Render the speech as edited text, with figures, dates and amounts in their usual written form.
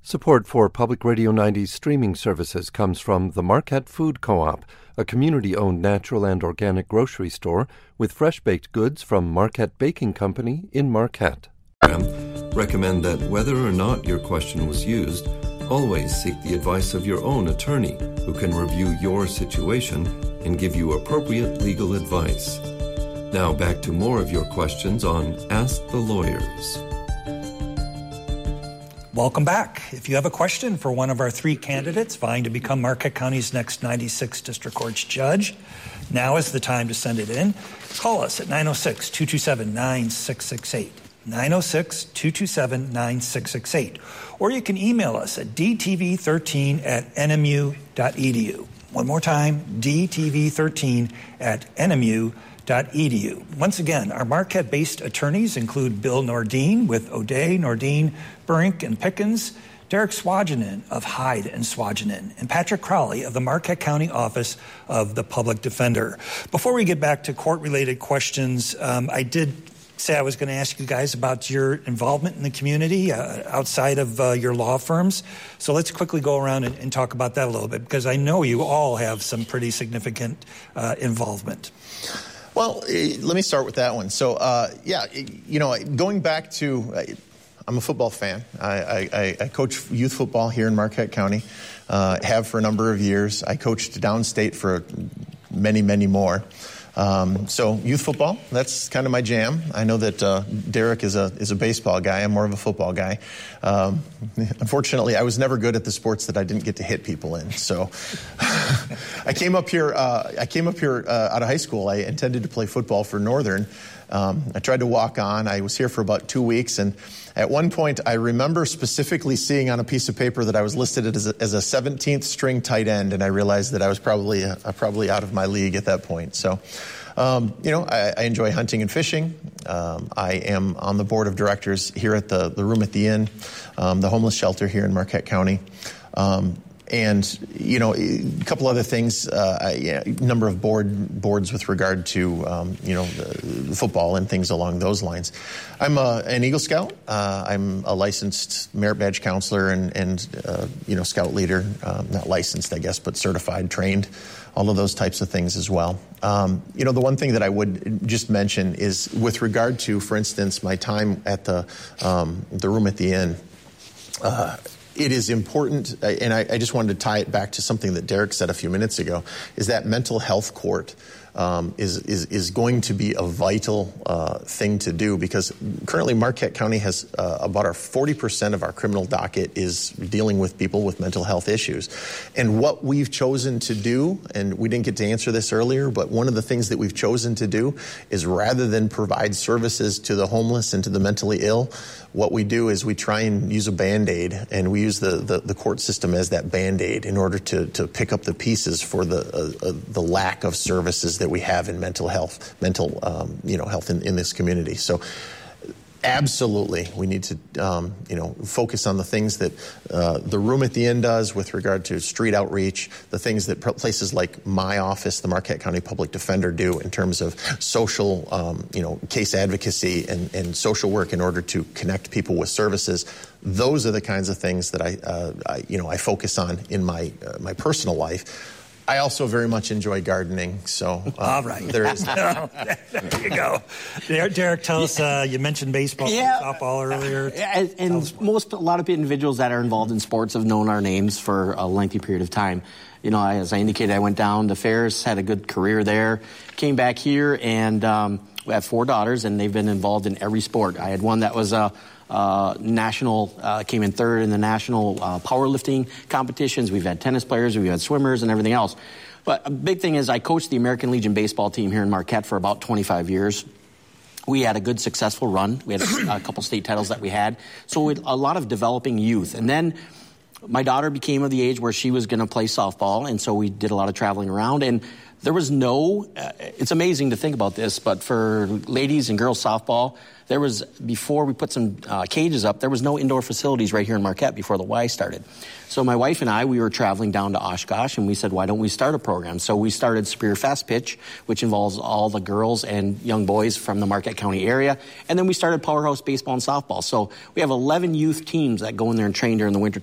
Support for Public Radio 90's streaming services comes from the Marquette Food Co-op, a community-owned natural and organic grocery store with fresh-baked goods from Marquette Baking Company in Marquette. Recommend that whether or not your question was used, always seek the advice of your own attorney, who can review your situation and give you appropriate legal advice. Now back to more of your questions on Ask the Lawyers. Welcome back. If you have a question for one of our three candidates vying to become Marquette County's next 96th District Court's judge, now is the time to send it in. Call us at 906-227-9668. 906-227-9668. Or you can email us at dtv13@nmu.edu. One more time, dtv13@nmu.edu. Once again, our Marquette-based attorneys include Bill Nordin with O'Day, Nordin, Burink, and Pickens, Derek Swaginen of Hyde and Swaginen, and Patrick Crowley of the Marquette County Office of the Public Defender. Before we get back to court-related questions, I did say I was going to ask you guys about your involvement in the community outside of your law firms. So let's quickly go around and talk about that a little bit, because I know you all have some pretty significant involvement. Well, let me start with that one. So, going back to, I'm a football fan. I coach youth football here in Marquette County, have for a number of years. I coached downstate for many, many more. So youth football, that's kind of my jam. I know that Derek is a baseball guy. I'm more of a football guy. Unfortunately, I was never good at the sports that I didn't get to hit people in. So I came up here out of high school. I intended to play football for Northern. I tried to walk on. I was here for about 2 weeks, and at one point I remember specifically seeing on a piece of paper that I was listed as a 17th string tight end, and I realized that I was probably out of my league at that point. So, I enjoy hunting and fishing. I am on the board of directors here at the Room at the Inn, the homeless shelter here in Marquette County. And, a couple other things, a number of boards with regard to, football and things along those lines. I'm an Eagle Scout. I'm a licensed merit badge counselor and scout leader, not licensed, I guess, but certified, trained, all of those types of things as well. The one thing that I would just mention is with regard to, for instance, my time at the Room at the Inn, it is important, and I just wanted to tie it back to something that Derek said a few minutes ago, is that mental health court is going to be a vital thing to do, because currently Marquette County has about 40% of our criminal docket is dealing with people with mental health issues. And what we've chosen to do, and we didn't get to answer this earlier, but one of the things that we've chosen to do is, rather than provide services to the homeless and to the mentally ill, what we do is we try and use a Band-Aid, and we use the court system as that Band-Aid in order to pick up the pieces for the lack of services that we have in mental health in this community. So absolutely, we need to focus on the things that the Room at the Inn does with regard to street outreach, the things that places like my office, the Marquette County Public Defender, do in terms of social case advocacy and social work in order to connect people with services. Those are the kinds of things that I focus on in my personal life. I also very much enjoy gardening, so all right. There is that. There you go. Derek, tell us, you mentioned baseball and softball earlier. And a lot of individuals that are involved in sports have known our names for a lengthy period of time. As I indicated, I went down to Ferris, had a good career there, came back here, and we have 4 daughters, and they've been involved in every sport. I had one that was national, came in 3rd in the national powerlifting competitions. We've had tennis players, we've had swimmers, and everything else. But a big thing is I coached the American Legion baseball team here in Marquette for about 25 years. We had a good, successful run. We had a couple state titles that we had. So a lot of developing youth. And then my daughter became of the age where she was going to play softball, and so we did a lot of traveling around. And there was it's amazing to think about this, but for ladies and girls softball, before we put some cages up, there was no indoor facilities right here in Marquette before the Y started. So my wife and we were traveling down to Oshkosh, and we said, why don't we start a program? So we started Superior Fast Pitch, which involves all the girls and young boys from the Marquette County area. And then we started Powerhouse Baseball and Softball. So we have 11 youth teams that go in there and train during the winter